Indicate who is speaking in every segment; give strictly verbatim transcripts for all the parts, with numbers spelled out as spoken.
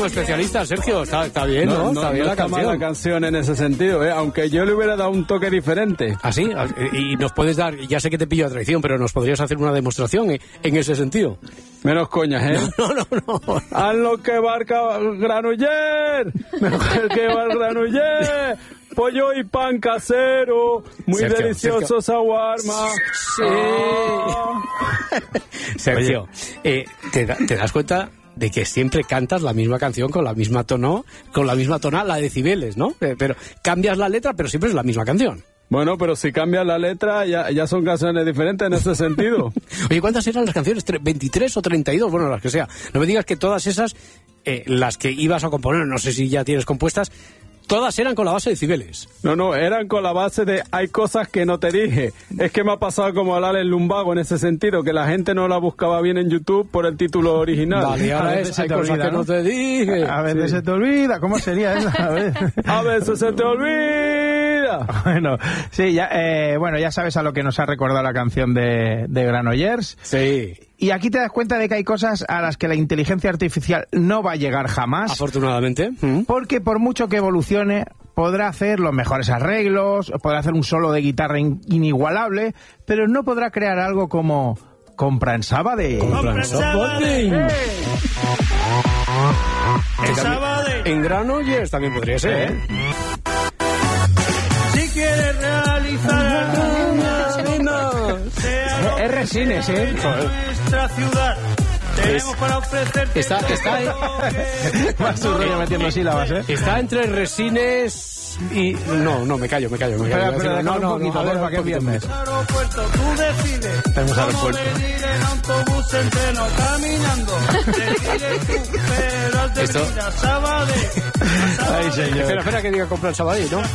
Speaker 1: como especialista, Sergio. Está, está bien, ¿no?
Speaker 2: No, no
Speaker 1: está bien
Speaker 2: no
Speaker 1: la
Speaker 2: está
Speaker 1: canción.
Speaker 2: mal la canción en ese sentido, ¿eh? Aunque yo le hubiera dado un toque diferente.
Speaker 1: ¿Ah, sí? Y nos puedes dar, ya sé que te pillo a traición, pero nos podrías hacer una demostración en, en ese sentido.
Speaker 2: Menos coñas, ¿eh?
Speaker 1: No, no, no. no.
Speaker 2: ¡Haz lo que barca Granoller! ¡Mejor que va el Granoller! Pollo y pan casero, muy
Speaker 1: Sergio,
Speaker 2: delicioso shawarma.
Speaker 1: Sí.
Speaker 2: Ah.
Speaker 1: Sergio, eh, ¿te, da- ¿te das cuenta de que siempre cantas la misma canción con la misma tono, con la misma tonal, la decibeles, ¿no? Eh, Pero cambias la letra, pero siempre es la misma canción.
Speaker 2: Bueno, pero si cambias la letra, ya, ya son canciones diferentes en ese sentido.
Speaker 1: Oye, ¿cuántas eran las canciones? Tre- ¿veintitrés o treinta y dos? Bueno, las que sea. No me digas que todas esas, eh, las que ibas a componer, no sé si ya tienes compuestas, todas eran con la base de decibeles.
Speaker 2: No, no, eran con la base de hay cosas que no te dije. Es que me ha pasado como a Alex Lumbago en ese sentido, que la gente no la buscaba bien en YouTube por el título original.
Speaker 1: Vale,
Speaker 3: A
Speaker 1: ahora
Speaker 3: veces
Speaker 1: es,
Speaker 3: se
Speaker 1: hay
Speaker 3: te
Speaker 1: cosas
Speaker 3: olvida,
Speaker 1: que
Speaker 3: ¿no?
Speaker 1: no te dije.
Speaker 3: A veces
Speaker 1: Sí.
Speaker 3: se te olvida. ¿Cómo sería eso? A ver.
Speaker 2: A veces se te olvida.
Speaker 3: Bueno, sí, ya, eh, bueno, ya sabes a lo que nos ha recordado la canción de, de Granollers.
Speaker 1: Sí,
Speaker 3: Y aquí te das cuenta de que hay cosas a las que la inteligencia artificial no va a llegar jamás.
Speaker 1: afortunadamente. Mm.
Speaker 3: Porque por mucho que evolucione, podrá hacer los mejores arreglos, podrá hacer un solo de guitarra in- inigualable, pero no podrá crear algo como Compra en Sabadell.
Speaker 1: Compra en Sabadell. En cambio, En Granollers también podría ser, ¿eh?
Speaker 4: Si quieres realizar
Speaker 3: Es Resines, ¿eh?
Speaker 4: nuestra ciudad, tenemos para ofrecerte.
Speaker 1: Está, está,
Speaker 3: Más su rollo metiendo sílabas, ¿eh?
Speaker 1: está entre Resines y... No, no, me callo, me callo. Me callo.
Speaker 3: Espera, espera,
Speaker 1: no,
Speaker 3: déjame
Speaker 1: no,
Speaker 3: un poquito,
Speaker 1: no, a ver,
Speaker 3: porfa, que
Speaker 1: un poquito
Speaker 3: viernes.
Speaker 1: más.
Speaker 4: Aeropuerto, tú decides.
Speaker 3: Tenemos
Speaker 4: cómo
Speaker 3: aeropuerto.
Speaker 4: venir en autobús, en tren o caminando. Decides tú, pero has de
Speaker 1: Esto-
Speaker 4: venir a Sabadell.
Speaker 3: Ay, señor.
Speaker 1: Espera, espera que diga comprar Sabadell, ¿no?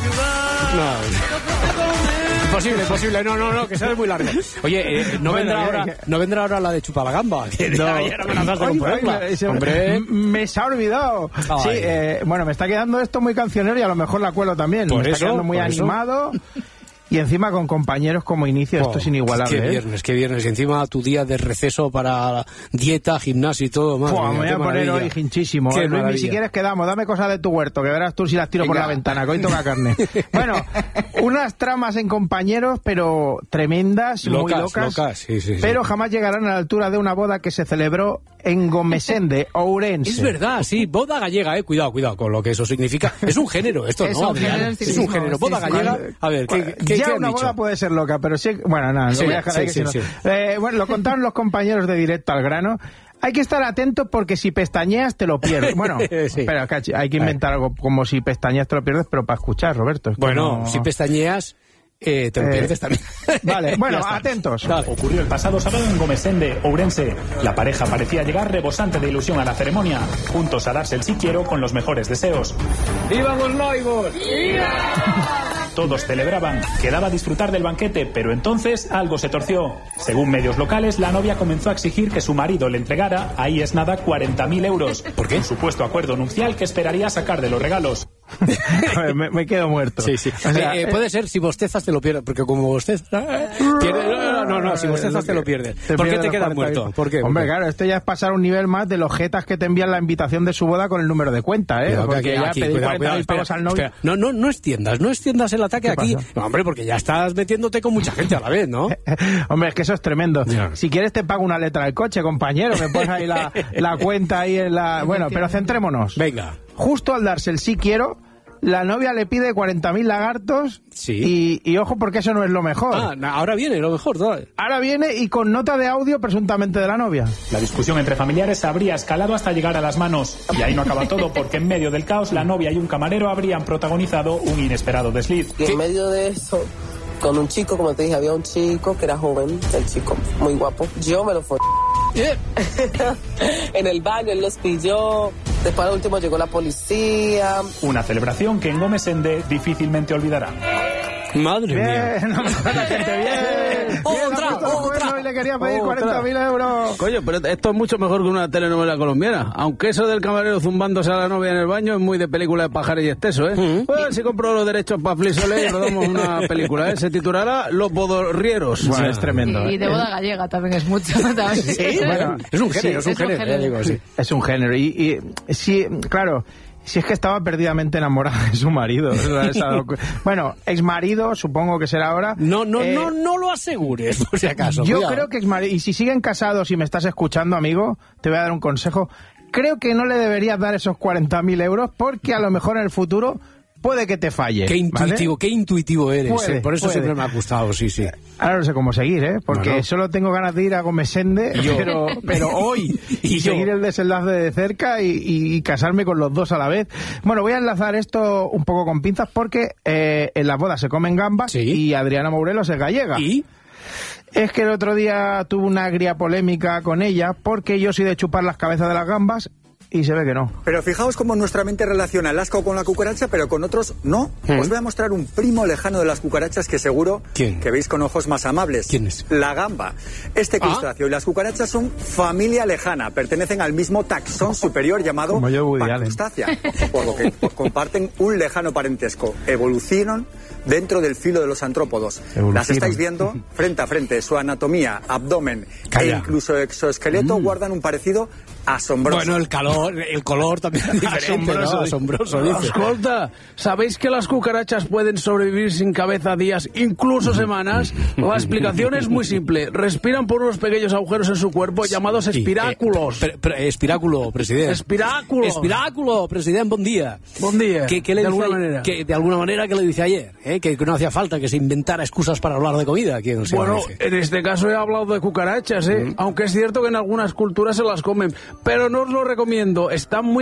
Speaker 1: No. Imposible, imposible. No, no, no, que sea muy largo. Oye, eh, no,
Speaker 3: Bueno,
Speaker 1: vendrá
Speaker 3: ya,
Speaker 1: ahora,
Speaker 3: ya.
Speaker 1: no vendrá ahora la de Chupalagamba. Que
Speaker 3: No.
Speaker 1: ayer amenazaste con
Speaker 3: Ay,
Speaker 1: ponerla.
Speaker 3: ay, se-
Speaker 1: Hombre,
Speaker 3: m- me se ha olvidado.
Speaker 1: Ay.
Speaker 3: Sí, eh, bueno, me está quedando esto muy cancionero y a lo mejor la cuelo también.
Speaker 1: Por
Speaker 3: me está
Speaker 1: eso,
Speaker 3: quedando muy
Speaker 1: por eso.
Speaker 3: animado y encima con compañeros como inicio. Esto es inigualable.
Speaker 1: Qué
Speaker 3: ¿eh?
Speaker 1: viernes, qué viernes. Y encima tu día de receso para dieta, gimnasio y todo. Madre
Speaker 3: Buah,
Speaker 1: mía,
Speaker 3: me voy
Speaker 1: qué
Speaker 3: a poner
Speaker 1: maravilla.
Speaker 3: hoy hinchísimo.
Speaker 1: Qué
Speaker 3: eh, Luis, ni
Speaker 1: maravilla.
Speaker 3: siquiera quedamos. Dame cosas de tu huerto, que verás tú si las tiro por
Speaker 1: Venga.
Speaker 3: la ventana, que hoy toca carne. Bueno, unas tramas en compañeros, pero tremendas, muy
Speaker 1: Locas,
Speaker 3: locas.
Speaker 1: locas, sí, sí, sí.
Speaker 3: Pero jamás llegarán a la altura de una boda que se celebró en Gomesende, Ourense.
Speaker 1: Es verdad, sí, boda gallega, eh, cuidado, cuidado con lo que eso significa. Es un género esto,
Speaker 5: Es
Speaker 1: ¿no,
Speaker 5: un
Speaker 1: Adrián?
Speaker 5: género en sí
Speaker 1: Es un
Speaker 5: mismo,
Speaker 1: género, boda
Speaker 5: sí, sí.
Speaker 1: gallega. A ver, ¿qué, qué,
Speaker 3: ya
Speaker 1: qué han
Speaker 3: una
Speaker 1: dicho?
Speaker 3: boda puede ser loca, pero sí, bueno, nada,
Speaker 1: Sí,
Speaker 3: lo voy a dejar ahí,
Speaker 1: sí,
Speaker 3: que si
Speaker 1: sí,
Speaker 3: no-
Speaker 1: sí.
Speaker 3: Eh, bueno, lo contaron los compañeros de Directo al Grano. Hay que estar atento porque si pestañeas te lo pierdes. Bueno,
Speaker 1: Sí.
Speaker 3: espera, cachi, hay que inventar algo como si pestañeas te lo pierdes, pero para escuchar, Roberto. es que
Speaker 1: Bueno,
Speaker 3: no-
Speaker 1: si pestañeas, eh, te lo
Speaker 3: Eh,
Speaker 1: pierdes también.
Speaker 3: Vale, bueno,
Speaker 1: Ya está.
Speaker 3: atentos.
Speaker 1: Dale.
Speaker 6: Ocurrió el pasado sábado en Gomesende, Ourense. La pareja parecía llegar rebosante de ilusión a la ceremonia, juntos a darse el sí quiero con los mejores deseos.
Speaker 1: ¡Viva los noivos!
Speaker 6: Todos celebraban, quedaba disfrutar del banquete, pero entonces algo se torció. Según medios locales, la novia comenzó a exigir que su marido le entregara, ahí es nada, cuarenta mil euros.
Speaker 1: ¿Por qué?
Speaker 6: Un supuesto acuerdo nupcial que esperaría sacar de los regalos.
Speaker 3: A ver, me, me quedo muerto.
Speaker 1: Sí, sí.
Speaker 3: O sea,
Speaker 1: Eh, eh, puede ser si bostezas te lo pierdes, porque como bostezas... Pierde- No, no, no, si bostezas te lo pierdes.
Speaker 3: te
Speaker 1: ¿Por qué
Speaker 3: pierdes
Speaker 1: te
Speaker 3: los
Speaker 1: quedas
Speaker 3: cuarenta
Speaker 1: muerto?
Speaker 3: mil.
Speaker 1: ¿Por qué?
Speaker 3: Hombre,
Speaker 1: ¿Por qué?
Speaker 3: claro, esto ya es pasar un nivel más de los jetas que te envían la invitación de su boda con el número de cuenta, ¿eh?
Speaker 1: Cuidado, que
Speaker 3: Porque
Speaker 1: aquí-
Speaker 3: ya
Speaker 1: aquí,
Speaker 3: pedir
Speaker 1: cuidado,
Speaker 3: cuarenta
Speaker 1: cuidado,
Speaker 3: mil pavos
Speaker 1: espera,
Speaker 3: al novio.
Speaker 1: espera. No, no, no extiendas, no extiendas el ataque
Speaker 3: ¿Qué
Speaker 1: aquí.
Speaker 3: pasa?
Speaker 1: No, hombre, porque ya estás metiéndote con mucha gente a la vez, ¿no?
Speaker 3: Hombre, es que eso es tremendo.
Speaker 1: Ya.
Speaker 3: Si quieres te pago una letra del coche, compañero, me pones ahí la, la cuenta ahí en la... Bueno, pero centrémonos.
Speaker 1: Venga.
Speaker 3: Justo al darse el sí quiero, la novia le pide cuarenta mil lagartos
Speaker 1: Sí.
Speaker 3: y, y ojo porque eso no es lo mejor.
Speaker 1: Ah, na- ahora viene lo mejor. ¿sabes?
Speaker 3: Ahora viene y con nota de audio presuntamente de la novia.
Speaker 6: La discusión entre familiares habría escalado hasta llegar a las manos. Y ahí no acaba todo, porque en medio del caos, la novia y un camarero habrían protagonizado un inesperado desliz.
Speaker 7: Y en medio de eso, con un chico, como te dije, había un chico que era joven, el chico muy guapo. Yo me lo fui.
Speaker 1: Eh,
Speaker 7: En el baño, él los pilló. Después al último llegó la policía.
Speaker 6: Una celebración que en Gomesende difícilmente olvidará.
Speaker 1: Madre mía.
Speaker 3: Bien, no me jodas, gente, bien. Bien,
Speaker 1: Otra,
Speaker 3: ha puesto el
Speaker 1: otra,
Speaker 3: cuerno y le te quería pedir
Speaker 2: Otra.
Speaker 3: cuarenta mil euros.
Speaker 2: Coño, pero esto es mucho mejor que una telenovela colombiana. Aunque eso del camarero zumbándose a la novia en el baño es muy de película de pájaros y exceso, ¿eh?
Speaker 1: Mm.
Speaker 2: Pues si compro los derechos para Flisole y rodamos una película, ¿eh? Se titulará Los Bodorrieros.
Speaker 3: Bueno, es tremendo.
Speaker 5: Y, y
Speaker 3: ¿eh?
Speaker 5: de boda gallega también es mucho. También.
Speaker 1: Sí,
Speaker 3: Bueno,
Speaker 1: es un género,
Speaker 5: sí,
Speaker 1: es un
Speaker 5: es un
Speaker 1: género,
Speaker 5: género.
Speaker 1: ya digo, sí.
Speaker 3: Es un género. Y, y sí, claro, si es que estaba perdidamente enamorada de su marido. O sea, se ha dado cu- bueno, ex marido, supongo que será ahora.
Speaker 1: No, no,
Speaker 3: Eh,
Speaker 1: no, no lo asegures, por si acaso.
Speaker 3: Yo
Speaker 1: cuidado.
Speaker 3: creo que ex marido. Y si siguen casados y me estás escuchando, amigo, te voy a dar un consejo. Creo que no le deberías dar esos cuarenta mil euros porque a lo mejor en el futuro puede que te falle.
Speaker 1: Qué intuitivo,
Speaker 3: ¿vale?
Speaker 1: qué intuitivo eres.
Speaker 3: Puede,
Speaker 1: eh. Por eso
Speaker 3: puede.
Speaker 1: siempre me ha gustado, sí, sí.
Speaker 3: Ahora no sé cómo seguir, ¿eh? Porque
Speaker 1: No, no.
Speaker 3: solo tengo ganas de ir a Gomesende,
Speaker 1: Y yo.
Speaker 3: pero, pero hoy.
Speaker 1: Y
Speaker 3: Y,
Speaker 1: yo.
Speaker 3: seguir el desenlace de cerca y, y- y casarme con los dos a la vez. Bueno, voy a enlazar esto un poco con pinzas porque eh, en las bodas se comen gambas
Speaker 1: Sí.
Speaker 3: y Adriana Morelos es gallega.
Speaker 1: ¿Y?
Speaker 3: Es que el otro día tuve una agria polémica con ella porque yo soy de chupar las cabezas de las gambas y se ve que no.
Speaker 8: Pero fijaos cómo nuestra mente relaciona el asco con la cucaracha, pero con otros no.
Speaker 1: ¿Mm?
Speaker 8: Os voy a mostrar un primo lejano de las cucarachas que seguro
Speaker 1: ¿Quién?
Speaker 8: que veis con ojos más amables.
Speaker 1: ¿Quién es?
Speaker 8: La gamba. Este
Speaker 1: Ah.
Speaker 8: crustáceo y las cucarachas son familia lejana, pertenecen al mismo taxón superior llamado
Speaker 3: Como yo, Woody Allen.
Speaker 8: Pancrustácea, por lo que comparten un lejano parentesco. Evolucionan dentro del filo de los antrópodos.
Speaker 3: Evolucionan.
Speaker 8: Las estáis viendo frente a frente. Su anatomía, abdomen
Speaker 1: Calla.
Speaker 8: e incluso exoesqueleto guardan un parecido asombroso.
Speaker 1: Bueno, el calor, el color también es diferente, ¿no? Asombroso, dice.
Speaker 2: Escolta, ¿sabéis que las cucarachas pueden sobrevivir sin cabeza días, incluso semanas? La explicación es muy simple. Respiran por unos pequeños agujeros en su cuerpo llamados
Speaker 1: Sí,
Speaker 2: espiráculos.
Speaker 1: eh, pre- pre- espiráculo, presidente.
Speaker 2: Espiráculo.
Speaker 1: Espiráculo, presidente, buen día.
Speaker 2: Buen día.
Speaker 1: ¿Qué, qué le
Speaker 2: De
Speaker 1: dice
Speaker 2: alguna
Speaker 1: ayer?
Speaker 2: manera.
Speaker 1: Que, de alguna manera, ¿qué le dice ayer? ¿Eh? Que, que no hacía falta que se inventara excusas para hablar de comida. ¿Quién se
Speaker 2: Bueno,
Speaker 1: lo dice?
Speaker 2: en este caso he hablado de cucarachas, ¿eh? Aunque es cierto que en algunas culturas se las comen. Pero no os lo recomiendo. Están muy